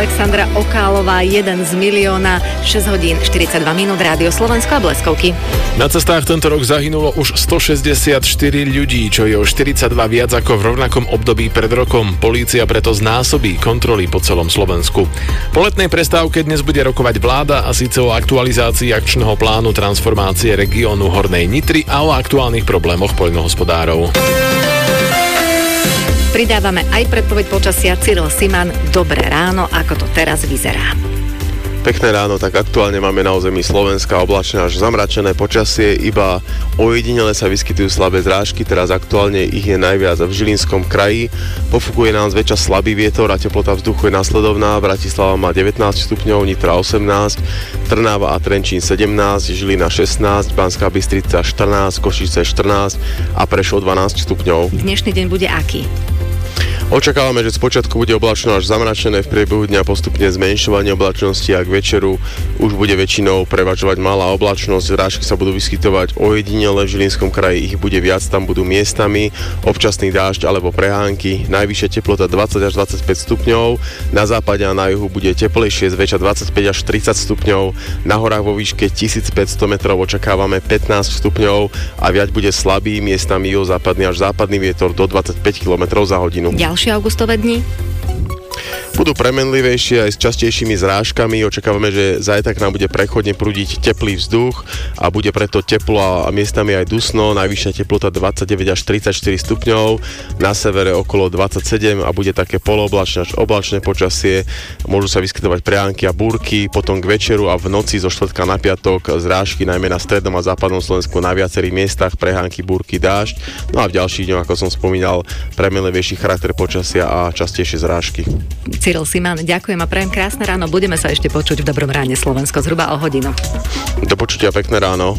Alexandra Okálová, 1 z milióna, 6 hodín 42 minút, Rádio Slovensko a bleskovky. Na cestách tento rok zahynulo už 164 ľudí, čo je o 42 viac ako v rovnakom období pred rokom. Polícia preto znásobí kontroly po celom Slovensku. Po letnej prestávke dnes bude rokovať vláda, a síce o aktualizácii akčného plánu transformácie regiónu Hornej Nitry a o aktuálnych problémoch poľnohospodárov. Pridávame aj predpoveď počasia. Cyril Siman, dobré ráno, ako to teraz vyzerá. Pekné ráno, tak aktuálne máme na území Slovenska oblačné až zamračené počasie, iba ojedinele sa vyskytujú slabé zrážky, teraz aktuálne ich je najviac v Žilinskom kraji. Pofúkuje nám zväčša slabý vietor a teplota vzduchu je nasledovná. Bratislava má 19 stupňov, Nitra 18, Trnava a Trenčín 17, Žilina 16, Banská Bystrica 14, Košice 14 a Prešov 12 stupňov. Dnešný deň bude aký? Očakávame, že spočiatku bude oblačno až zamračené, v priebehu dňa postupne zmenšovanie oblačnosti a k večeru už bude väčšinou prevažovať malá oblačnosť. Zrážky sa budú vyskytovať ojedinele, v Žilinskom kraji ich bude viac, tam budú miestami občasný dážď alebo prehánky. Najvyššia teplota 20 až 25 stupňov, na západe a na juhu bude teplejšie, zväčša 25 až 30 stupňov, na horách vo výške 1500 metrov očakávame 15 stupňov a viac bude slabý, miestami juhozápadný až západný vietor do 25 km za hodinu. Ďalšie augustové dni? Budú premenlivejšie aj s častejšími zrážkami. Očakávame, že zajtra nám bude prechodne prúdiť teplý vzduch a bude preto teplo a miestami aj dusno. Najvyššia teplota 29 až 34 stupňov, na severe okolo 27 a bude také polooblačné až oblačné počasie. Môžu sa vyskytovať prianky a búrky, potom k večeru a v noci zo štvrtka na piatok zrážky najmä na strednom a západnom Slovensku na viacerých miestach, prehánky, búrky, dážď. No a v ďalších dňoch, ako som spomínal, premenlivejší charakter počasia a častejšie zrážky. Cyril Siman, ďakujem a prajem krásne ráno. Budeme sa ešte počuť v Dobrom ráne Slovensko zhruba o hodinu. Do počutia, pekné ráno.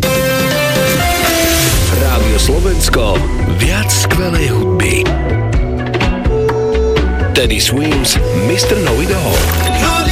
Rádio Slovensko, viac skvelej hudby. Teddy Swims, Mr. Know It All.